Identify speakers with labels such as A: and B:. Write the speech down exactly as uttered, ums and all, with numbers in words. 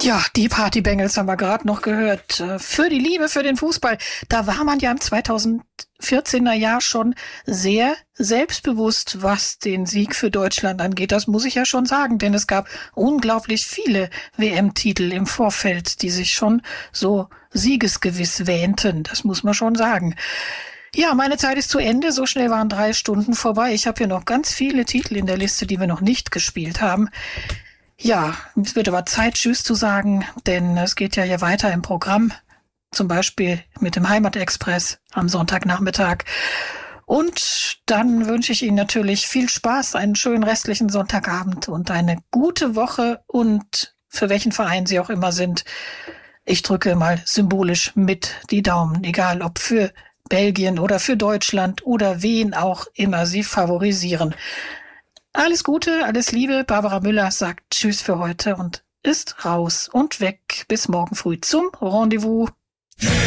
A: Ja, die Partybengels haben wir gerade noch gehört. Für die Liebe, für den Fußball. Da war man ja im zweitausendvierzehner Jahr schon sehr selbstbewusst, was den Sieg für Deutschland angeht. Das muss ich ja schon sagen, denn es gab unglaublich viele W M-Titel im Vorfeld, die sich schon so siegesgewiss wähnten. Das muss man schon sagen. Ja, meine Zeit ist zu Ende. So schnell waren drei Stunden vorbei. Ich habe hier noch ganz viele Titel in der Liste, die wir noch nicht gespielt haben. Ja, es wird aber Zeit, Tschüss zu sagen, denn es geht ja hier weiter im Programm, zum Beispiel mit dem Heimatexpress am Sonntagnachmittag. Und dann wünsche ich Ihnen natürlich viel Spaß, einen schönen restlichen Sonntagabend und eine gute Woche und für welchen Verein Sie auch immer sind. Ich drücke mal symbolisch mit die Daumen, egal ob für Belgien oder für Deutschland oder wen auch immer Sie favorisieren. Alles Gute, alles Liebe. Barbara Müller sagt Tschüss für heute und ist raus und weg. Bis morgen früh zum Rendezvous.